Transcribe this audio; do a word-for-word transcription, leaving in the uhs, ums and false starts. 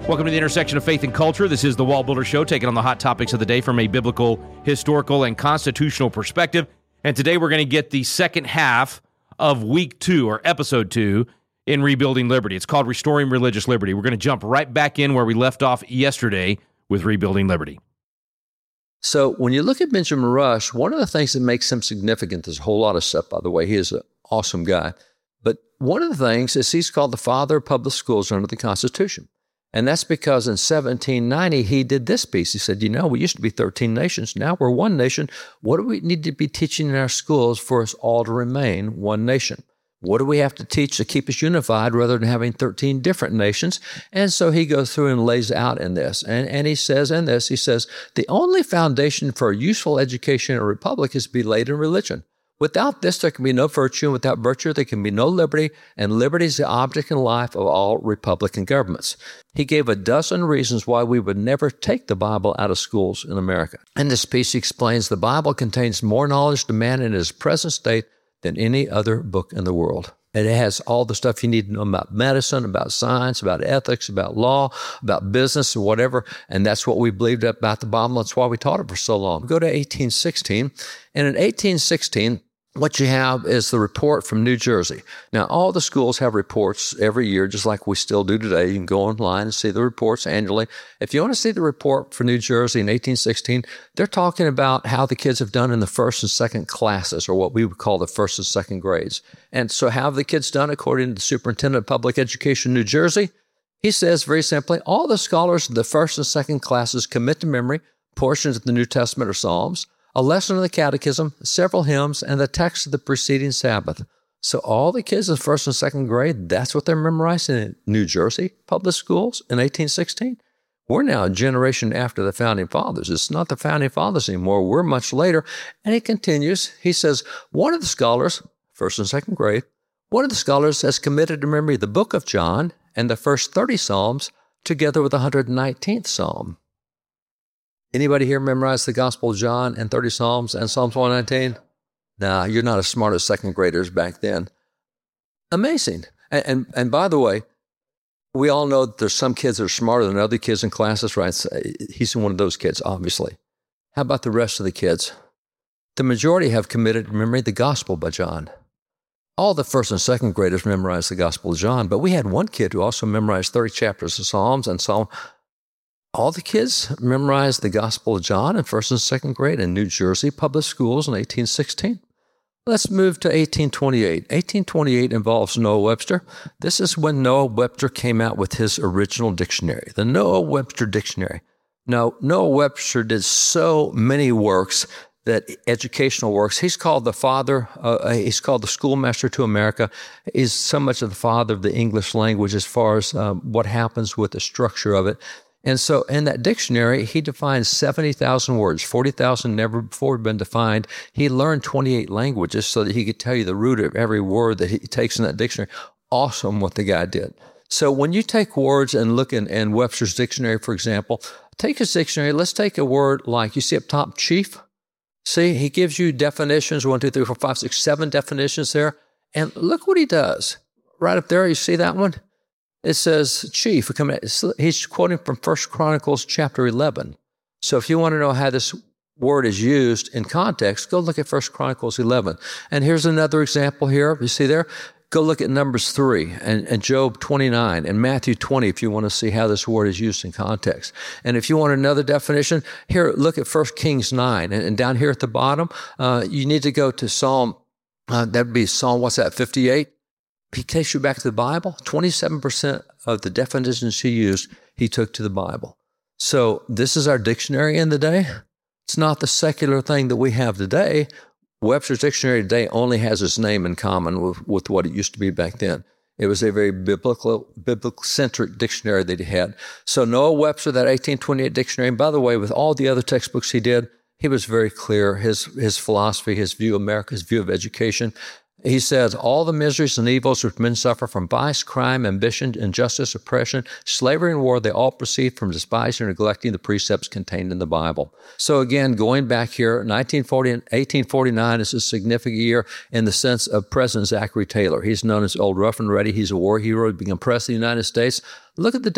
Welcome to the intersection of faith and culture. This is the Wall Builder Show, taking on the hot topics of the day from a biblical, historical, and constitutional perspective. And today we're going to get the second half of week two, or episode two, in Rebuilding Liberty. It's called Restoring Religious Liberty. We're going to jump right back in where we left off yesterday with Rebuilding Liberty. So when you look at Benjamin Rush, one of the things that makes him significant, there's a whole lot of stuff, by the way. He is an awesome guy. But one of the things is he's called the father of public schools under the Constitution. And that's because in seventeen ninety, he did this piece. He said, you know, we used to be thirteen nations. Now we're one nation. What do we need to be teaching in our schools for us all to remain one nation? What do we have to teach to keep us unified rather than having thirteen different nations? And so he goes through and lays out in this. And, and he says in this, he says, the only foundation for a useful education in a republic is to be laid in religion. Without this, there can be no virtue, and without virtue, there can be no liberty, and liberty is the object in life of all republican governments. He gave a dozen reasons why we would never take the Bible out of schools in America. In this piece, he explains the Bible contains more knowledge to man in its present state than any other book in the world. And it has all the stuff you need to know about medicine, about science, about ethics, about law, about business, or whatever. And that's what we believed about the Bible. That's why we taught it for so long. Go to eighteen sixteen. And in eighteen sixteen, what you have is the report from New Jersey. Now, all the schools have reports every year, just like we still do today. You can go online and see the reports annually. If you want to see the report for New Jersey in eighteen sixteen, they're talking about how the kids have done in the first and second classes, or what we would call the first and second grades. And so how have the kids done according to the Superintendent of Public Education, New Jersey? He says very simply, all the scholars of the first and second classes commit to memory portions of the New Testament or Psalms, a lesson of the catechism, several hymns, and the text of the preceding Sabbath. So all the kids in first and second grade, that's what they're memorizing in New Jersey public schools in eighteen sixteen. We're now a generation after the Founding Fathers. It's not the Founding Fathers anymore. We're much later. And he continues, he says, one of the scholars, first and second grade, one of the scholars has committed to memory the book of John and the first thirty Psalms together with the one hundred nineteenth Psalm. Anybody here memorize the Gospel of John and thirty Psalms and Psalms one nineteen? Nah, you're not as smart as second graders back then. Amazing. And, and, and by the way, we all know that there's some kids that are smarter than other kids in classes, right? So he's one of those kids, obviously. How about the rest of the kids? The majority have committed to memory the Gospel by John. All the first and second graders memorized the Gospel of John, but we had one kid who also memorized thirty chapters of Psalms and Psalm. All the kids memorized the Gospel of John in first and second grade in New Jersey public schools in eighteen sixteen. Let's move to eighteen twenty-eight. eighteen twenty-eight involves Noah Webster. This is when Noah Webster came out with his original dictionary, the Noah Webster Dictionary. Now, Noah Webster did so many works, that educational works. He's called the father, uh, he's called the schoolmaster to America. He's so much of the father of the English language as far as um, what happens with the structure of it. And so in that dictionary, he defines seventy thousand words, forty thousand never before had been defined. He learned twenty-eight languages so that he could tell you the root of every word that he takes in that dictionary. Awesome what the guy did. So when you take words and look in, in Webster's dictionary, for example, take his dictionary, let's take a word like, you see up top, chief? See, he gives you definitions, one, two, three, four, five, six, seven definitions there. And look what he does. Right up there, you see that one? It says, chief. He's quoting from First Chronicles chapter eleven. So if you want to know how this word is used in context, go look at First Chronicles eleven. And here's another example here. You see there? Go look at Numbers three and, and Job twenty-nine and Matthew twenty if you want to see how this word is used in context. And if you want another definition, here, look at First Kings nine. And, and down here at the bottom, uh, you need to go to Psalm, uh, that would be Psalm, what's that, fifty-eight? He takes you back to the Bible. twenty-seven percent of the definitions he used, he took to the Bible. So this is our dictionary in the day. It's not the secular thing that we have today. Webster's dictionary today only has its name in common with, with what it used to be back then. It was a very biblical, biblical-centric dictionary that he had. So Noah Webster, that eighteen twenty-eight dictionary, and by the way, with all the other textbooks he did, he was very clear, his, his philosophy, his view of America, his view of education. He says, all the miseries and evils which men suffer from vice, crime, ambition, injustice, oppression, slavery, and war, they all proceed from despising or neglecting the precepts contained in the Bible. So again, going back here, nineteen forty and eighteen forty-nine is a significant year in the sense of President Zachary Taylor. He's known as Old Rough and Ready. He's a war hero. He became president of the United States. Look at the